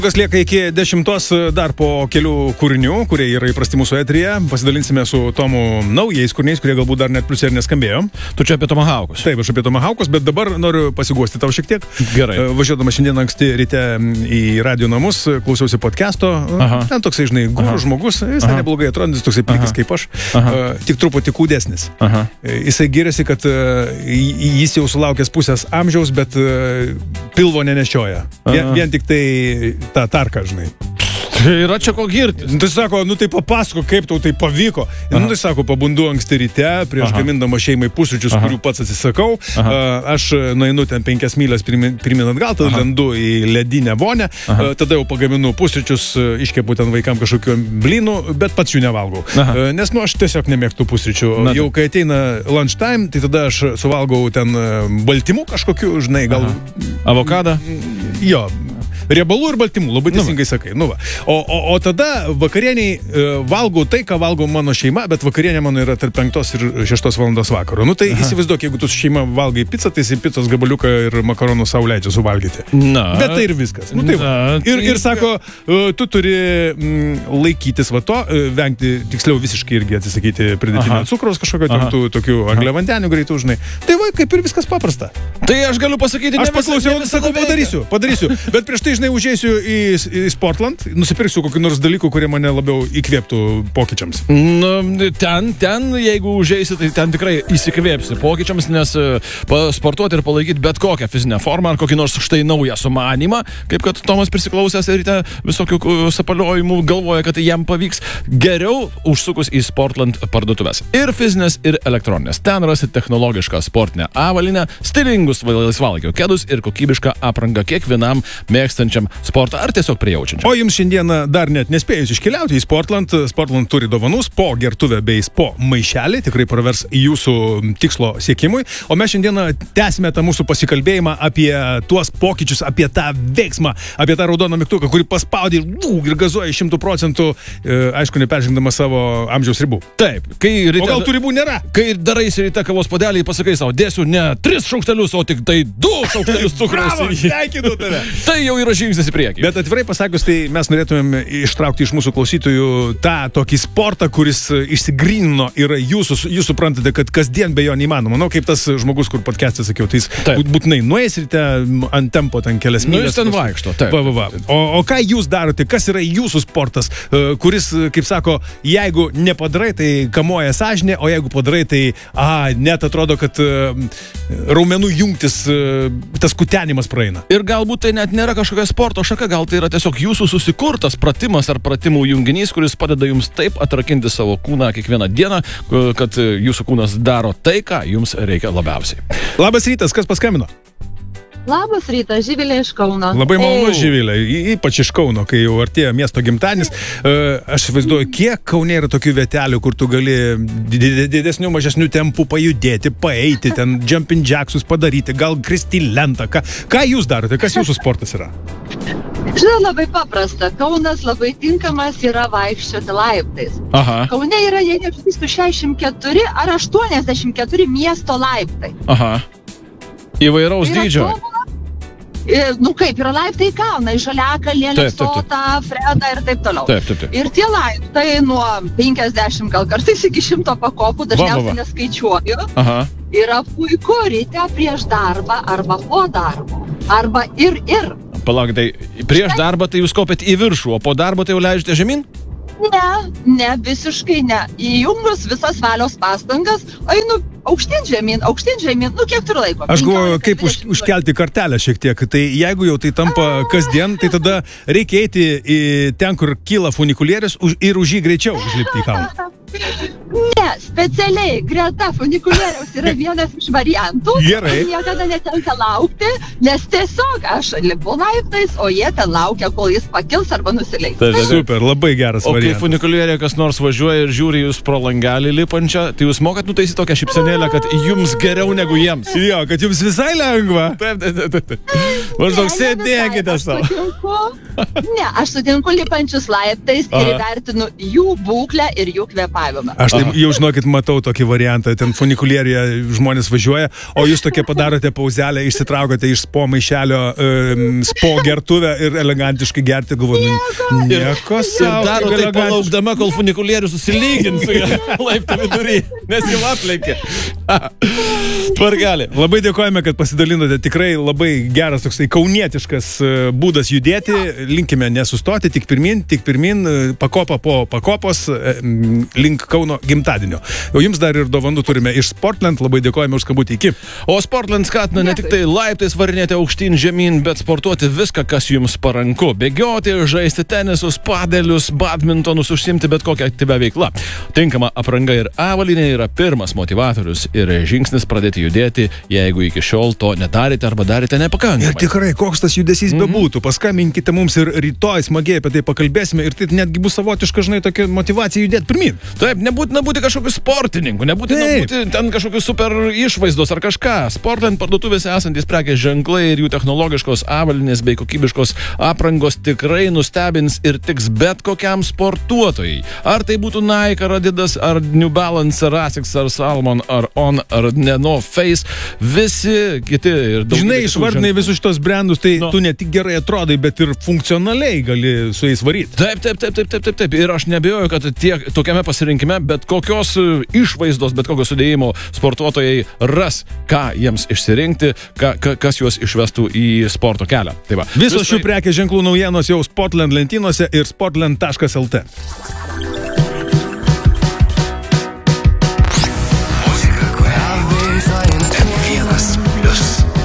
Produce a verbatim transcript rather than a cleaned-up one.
Kas lieka iki dešimtos dar po kelių kūrinių, kurie yra įprasti mūsų eteryje. Pasidalinsime su Tomu naujais kūriniais, kurie galbūt dar net plius ir neskambėjo. Tu čia apie Tomahawkus. Taip, aš apie Tomahawkus, bet dabar noriu pasiguosti tau šiek tiek. Gerai. Važiuodama šiandien anksti ryte į radio namus, klausiausi podcast'o. Aha. Ten toksai, žinai, gurų žmogus, jis neblogai atrodantis, toksai plikis kaip aš, Aha. tik truputį kūdesnis. Aha. Jisai giriasi, kad jis jau sulaukęs pusės amžiaus, bet pilvo nenešioja. Vien, vien tik tai tą tarką, žinai. Yra čia ko girti. Tai sako, nu tai papasako, kaip tau tai pavyko. Nu tai sako, pabundu anksti ryte, prieš Aha. gamindama šeimai pusryčius, kurių pats atsisakau. Aha. Aš nueinu ten penkias mylias pirmin atgal, tada lendu į ledinę vonę, Aha. tada jau pagaminu pusryčius, iškepu ten vaikam kažkokių blynų, bet pats jų nevalgau. Aha. Nes, nu, aš tiesiog nemėgtų pusryčių. Na, jau kai ateina lunchtime, tai tada aš suvalgau ten baltymų kažkokių, žinai, gal... Aha. Avokadą? Jo. Riebalų ir baltymų, labai teisingai sakai. Nu va. O, o, o tada vakarieniai e, valgau tai, ką valgau mano šeima, bet vakarienė mano yra tarp penktos ir šeštos valandos vakaro. Nu tai Aha. įsivaizduok, jeigu tu su šeima valgai pizzą, tai picos gabaliuką ir makaronų sau leidžia suvalgyti. Na. Bet tai ir viskas. Nu, tai va. Ir, ir sako, tu turi m, laikytis va to, vengti, tiksliau visiškai irgi atsisakyti pridėtinio cukraus kažkokio, ten tų tokių angliavandenių greitų, žinai. Tai va, kaip ir viskas paprasta. Tai aš galiu pasakyti, aš paklausiau, sakau, padarysiu, padarysiu. Bet prieš tai, žinai, užėsiu į, į Sportland, nusipirksiu kokių nors dalykų, kurie mane labiau įkvėptų pokyčiams. Nu, ten, ten, jeigu užėsi, tai ten tikrai įsikvėpsi pokyčiams, nes sportuoti ir palaikyti bet kokią fizinę formą ar kokį nors štai naują sumanimą, kaip kad Tomas prisiklausęs ryte visokių sapaliojimų galvoja, kad jam pavyks, geriau užsukus į Sportland parduotuvės. Ir fizinės, ir elektroninės. Ten rasi technologišką sportinę avalinę, stilingus laisvalaikio kedus ir kokybišką aprangą kiekvienam mėgstančiam sportą ar tiesiog prijaučiančiam. O jums šiandieną dar net nespėjus iškeliauti į Sportland. Sportland turi dovanų, spo gertuvę bei spo maišelį, tikrai pravers jūsų tikslo siekimui. O mes šiandieną tęsime tą mūsų pasikalbėjimą apie tuos pokyčius, apie tą veiksmą, apie tą raudoną mygtuką, kurį paspaudė ir, ir gazuoja šimtų procentų, e, aišku, neperžengdama savo amžiaus ribų. Taip. Kai ryte, o gal tų ribų nėra? Kai daraisi ryte kavos puodelį, pasakai savo, dėsiu ne tris šaukštelius, o tik tai du šaukštelius cukraus. Bravo, sveikinu tave. Tai jau yra žingsnis į priekį. Bet atvirai pasakius, tai mes norėtumėm ištraukti iš mūsų klausytojų tą tokį sportą, kuris išsigrynino yra jūsų, jūs suprantate, kad kasdien be jo neįmanoma. Nu, kaip tas žmogus, kur podcast'e sakiau, tai jis būtinai nueis ryte ant tempo ten kelias mylias. Nu, jis ten vaikšto, taip. Va, va, va. O, o ką jūs darote, kas yra jūsų sportas, kuris, kaip sako, jeigu nepadarai, tai kamuoja sąžinė, o jeigu padarai, tai a, net atrodo, kad raumenų jungtis, tas kutenimas praeina. Ir galbūt tai net nėra kažkokia sporto šaka, gal tai yra tiesiog jūsų susikurtas pratimas ar pratimų junginys, kuris padeda jums taip atrakinti savo kūną kiekvieną dieną, kad jūsų kūnas daro tai, ką jums reikia labiausiai. Labas rytas, kas paskambino? Labas rytas, Živilė iš Kauno. Labai malonu, Živilė, ypač iš Kauno, kai jau artėja miesto gimtadienis. Aš vaizduoju, kiek Kaune yra tokių vietelių, kur tu gali didesnių, mažesnių tempų pajudėti, paeiti, ten jumping jacksus padaryti, gal kristi lentą. Ką, ką jūs darote? Kas jūsų sportas yra? Žinau, labai paprasta. Kaunas labai tinkamas yra vaikščioti laiptais. Aha. Kaune yra, jei neklystu, šešiasdešimt keturi ar aštuoniasdešimt keturi miesto laiptai. Aha. Įvairaus dydžio. Nu kaip, yra laiptai į kalną, į Žaliakalnį, Aleksotą, Fredą ir taip toliau. Taip, taip, taip. Ir tie laiptai nuo penkiasdešimt gal kartais iki šimto pakopų, dažniausiai va, va, va. neskaičiuoju. Aha. Yra puiku ryte prieš darbą arba po darbo. Arba ir ir. Palauk, tai prieš darbą tai jūs kopėt į viršų, o po darbo tai jau leidžiate žemyn? Ne, ne, visiškai ne. Įjungus visas valios pastangas, einu aukštyn žemyn, aukštyn žemyn, nu kiek turi laiko. Aš galvoju, kaip už, užkelti kartelę šiek tiek. Tai jeigu jau tai tampa kasdien, tai tada reikia eiti į ten, kur kyla funikulierius ir už jį greičiau užlipti į kalną. Ne, specialiai greta funikulieriaus yra vienas iš variantų. Gerai. Niekada netenka laukti, nes tiesiog aš lipu laiptais, o jie ten laukia, kol jis pakils arba nusileis. Tai, tai, super, labai geras o variantas. O kai funikulieriai kas nors važiuoja ir žiūri jūs pro langelį lipančią, tai jūs mokat nutaisyti tokią šypsenėlę, kad jums geriau negu jiems. Jo, kad jums visai lengva. Taip, taip, taip, taip. Maždaug sėdėkite savo. Ne, aš sutinku lipančius laiptais ir įvertinu jų būklę ir jų kvėpavimą. Aš tai jau, žinokit, matau tokį variantą, ten funikulieriuje žmonės važiuoja, o jūs tokie padarote pauzelę, išsitraukote iš spo maišelio um, spo gertuvę ir elegantiškai gerti, galvoju, nieko savo. Ir daro tai palaukdama, kol funikulierius susilygins su laiptų vidury, nes jau aplenkė. Tvarkelį. Labai dėkojame, kad pasidalinote, tikrai labai geras toksai kaunietiškas būdas judėti, linkime nesustoti, tik pirmin, tik pirmin, pakopa po pakopos, link Kauno gimtadienio. O jums dar ir dovanų turime iš Sportland, labai dėkojame už skambutį, iki. O Sportland skatina ne tik tai laiptais varinėti aukštyn žemyn, bet sportuoti viską, kas jums paranku. Bėgioti, žaisti tenisus, padelius, badmintonus, užsimti bet kokią aktyvią veiklą. Tinkama apranga ir avalynė yra pirmas motivatorius ir žingsnis pradėti judėti, jeigu iki šiol to nedarėte arba darėte nepakankamai. Ir tikrai, koks tas judesys mm-hmm. bebūtų, paskambinkite mums ir rytoj smagiai apie tai pakalbėsime ir tai netgi bus savotiška, žinai, tokia motyvacija judėti pirmin. Taip, nebūtina būti kažkokiu sportininku, nebūtina būti ten kažkokiu super išvaizdos ar kažką. Sportland parduotuvėse esantys prekės ženklai ir jų technologiškos avalinės bei kokybiškos aprangos tikrai nustebins ir tiks bet kokiam sportuotojai. Ar tai būtų Nike, ar Adidas, ar New Balance, ar Asics, ar Salmon, ar On, ar Neno Face, visi kiti ir daug. Žinai, išvardinai visus šitos brandus, tai no. tu ne tik gerai atrodai, bet ir funkcionaliai gali su jais varyti. Taip, taip, taip, taip, taip, taip, taip. Ir aš nebijoju, kad tiek tokiame pasirinkime bet kokios išvaizdos, bet kokio sudėjimo sportuotojai ras, ką jiems išsirinkti, ką, kas juos išvestų į sporto kelią. Tai va. Visos šių prekės ženklų naujienos jau Sportland lentynose ir sportland taškas lt.